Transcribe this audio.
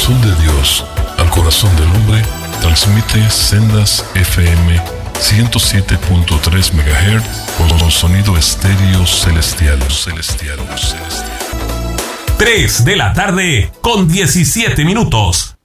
corazón de Dios al corazón del hombre, transmite Sendas FM 107.3 MHz con sonido estéreo celestial. 3 de la tarde con 17 minutos.